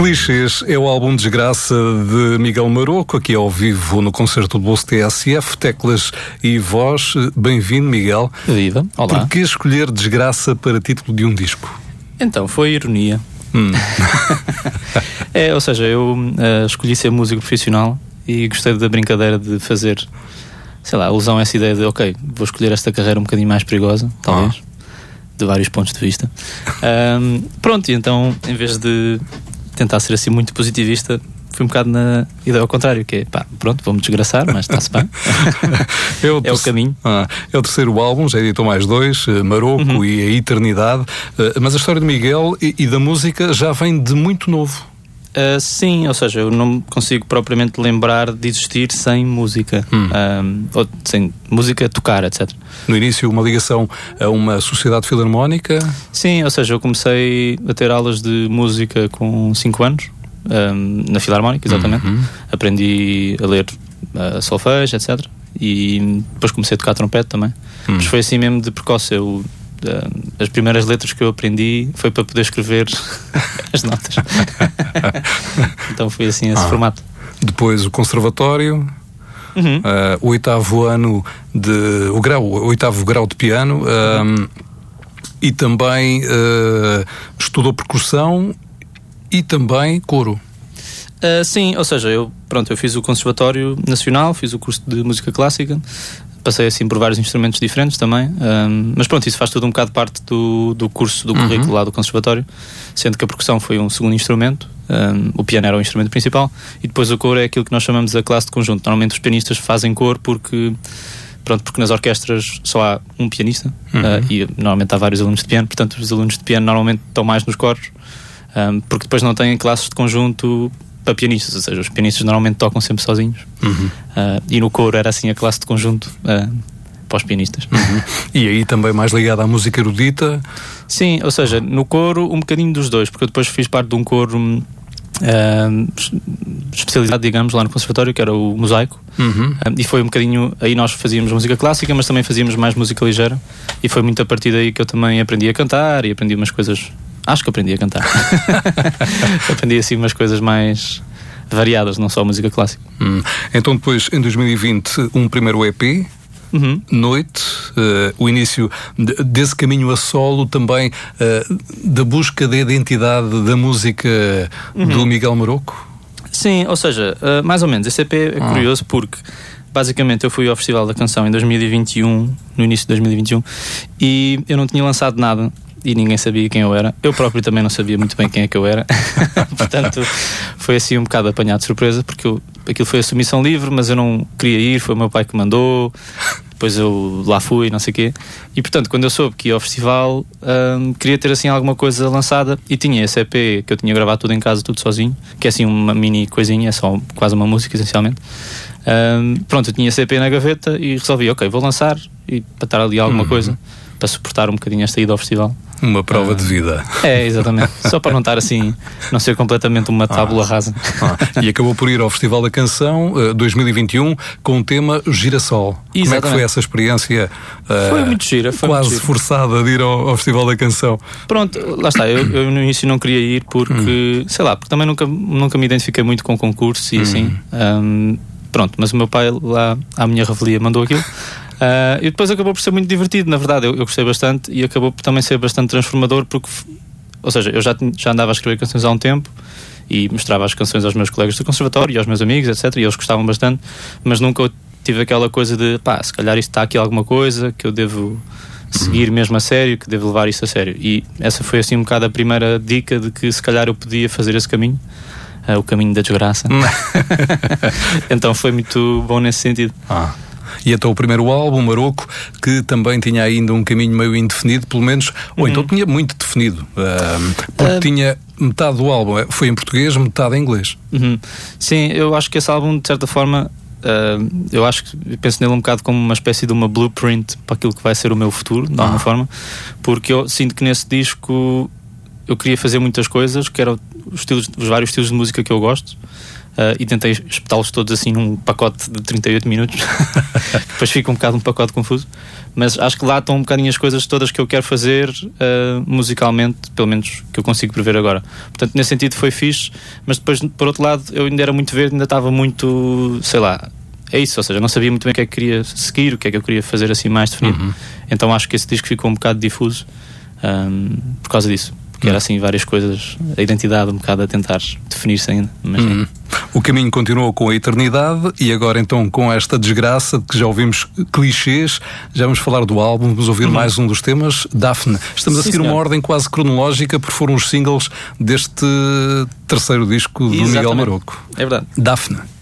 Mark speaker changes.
Speaker 1: Clichês é o álbum Desgraça de Miguel Maroco, aqui ao vivo no concerto do Bolso TSF, teclas e voz. Bem-vindo, Miguel.
Speaker 2: Viva, olá.
Speaker 1: Por que escolher Desgraça para título de um disco?
Speaker 2: Então, foi ironia. Ou seja, eu escolhi ser músico profissional e gostei da brincadeira de fazer, sei lá, alusão a essa ideia de, ok, vou escolher esta carreira um bocadinho mais perigosa, talvez, de vários pontos de vista. Pronto, e então, em vez de tentar ser assim muito positivista, fui um bocado na ideia ao contrário, que é, pronto, vou-me desgraçar, mas está-se bem. É o caminho.
Speaker 1: É o terceiro álbum, já editou mais dois, Maroco e A Eternidade, mas a história de Miguel e da música já vem de muito novo.
Speaker 2: Sim, ou seja, eu não consigo propriamente lembrar de existir sem música, ou sem música tocar, etc.
Speaker 1: No início, uma ligação a uma sociedade filarmónica?
Speaker 2: Sim, ou seja, eu comecei a ter aulas de música com 5 anos, na Filarmónica, exatamente. Aprendi a ler solfejo, etc. E depois comecei a tocar trompete também. Mas foi assim mesmo de precoce. As primeiras letras que eu aprendi foi para poder escrever as notas. Então foi assim esse formato.
Speaker 1: Depois o conservatório, o oitavo ano o oitavo grau de piano, e também estudou percussão e também coro.
Speaker 2: Sim, ou seja, eu fiz o Conservatório Nacional, fiz o curso de Música Clássica, passei assim por vários instrumentos diferentes também, mas pronto, isso faz tudo um bocado parte do curso, do currículo lá do Conservatório, sendo que a percussão foi um segundo instrumento, o piano era o instrumento principal, e depois o coro é aquilo que nós chamamos a classe de conjunto. Normalmente os pianistas fazem coro porque nas orquestras só há um pianista, e normalmente há vários alunos de piano, portanto os alunos de piano normalmente estão mais nos coros, porque depois não têm classes de conjunto para pianistas, ou seja, os pianistas normalmente tocam sempre sozinhos, e no coro era assim a classe de conjunto para os pianistas.
Speaker 1: E aí também mais ligado à música erudita?
Speaker 2: Sim, ou seja, no coro um bocadinho dos dois, porque eu depois fiz parte de um coro especializado, digamos, lá no Conservatório, que era o Mosaico, e foi um bocadinho, aí nós fazíamos música clássica, mas também fazíamos mais música ligeira, e foi muito a partir daí que eu também aprendi a cantar e aprendi umas coisas. Acho que aprendi a cantar. Aprendi assim umas coisas mais variadas, não só música clássica.
Speaker 1: Então depois, em 2020, um primeiro EP, Noite, o início desse caminho a solo também, da busca da identidade da música do Miguel Maroco? Sim,
Speaker 2: ou seja, mais ou menos. Esse EP é curioso porque basicamente eu fui ao Festival da Canção em 2021, no início de 2021, e eu não tinha lançado nada. E ninguém sabia quem eu era. Eu próprio também não sabia muito bem quem é que eu era. Portanto, foi assim um bocado apanhado de surpresa, porque aquilo foi a submissão livre, mas eu não queria ir, foi o meu pai que mandou. Depois eu lá fui, não sei o quê. E portanto, quando eu soube que ia ao festival, queria ter assim alguma coisa lançada. E tinha esse EP que eu tinha gravado tudo em casa, tudo sozinho, que é assim uma mini coisinha, é só quase uma música essencialmente. Eu tinha esse EP na gaveta e resolvi, ok, vou lançar, e para estar ali alguma coisa, para suportar um bocadinho esta ida ao festival.
Speaker 1: Uma prova de vida.
Speaker 2: Exatamente. Só para não estar assim, não ser completamente uma tábula rasa.
Speaker 1: E acabou por ir ao Festival da Canção 2021 com o tema Girassol.
Speaker 2: Exatamente.
Speaker 1: Como é que foi essa experiência?
Speaker 2: Foi muito gira. Foi
Speaker 1: quase
Speaker 2: muito gira.
Speaker 1: Forçada de ir ao Festival da Canção.
Speaker 2: Pronto, lá está. Eu no início não queria ir porque, sei lá, porque também nunca me identifiquei muito com concursos e assim. Mas o meu pai lá, à minha revelia, mandou aquilo. E depois acabou por ser muito divertido, na verdade. Eu gostei bastante e acabou por também ser bastante transformador, porque, ou seja, eu já andava a escrever canções há um tempo e mostrava as canções aos meus colegas do conservatório e aos meus amigos, etc. E eles gostavam bastante, mas nunca tive aquela coisa de, se calhar isto está aqui alguma coisa que eu devo seguir mesmo a sério, que devo levar isso a sério. E essa foi assim um bocado a primeira dica de que se calhar eu podia fazer esse caminho. O caminho da desgraça. Então foi muito bom nesse sentido.
Speaker 1: E então o primeiro álbum, Maroco, que também tinha ainda um caminho meio indefinido, pelo menos, ou então tinha muito definido, porque tinha metade do álbum foi em português, metade em inglês.
Speaker 2: Sim, eu acho que esse álbum, de certa forma, eu penso nele um bocado como uma espécie de uma blueprint para aquilo que vai ser o meu futuro, de alguma forma, porque eu sinto que nesse disco eu queria fazer muitas coisas, que eram os vários estilos de música que eu gosto, e tentei espetá-los todos assim num pacote de 38 minutos. Depois fica um bocado um pacote confuso, mas acho que lá estão um bocadinho as coisas todas que eu quero fazer musicalmente, pelo menos que eu consigo prever agora. Portanto, nesse sentido foi fixe, mas depois, por outro lado, eu ainda era muito verde, ainda estava muito, sei lá, é isso, ou seja, não sabia muito bem o que é que queria seguir, o que é que eu queria fazer assim mais definido. Então acho que esse disco ficou um bocado difuso por causa disso. Que era assim várias coisas, a identidade um bocado a tentar definir-se ainda. Mas
Speaker 1: o caminho continuou com a eternidade e agora então com esta desgraça de que já ouvimos clichês, já vamos falar do álbum, vamos ouvir mais um dos temas, Daphne. Estamos a seguir uma ordem quase cronológica porque foram os singles deste terceiro disco do Miguel Maroco.
Speaker 2: É verdade.
Speaker 1: Daphne.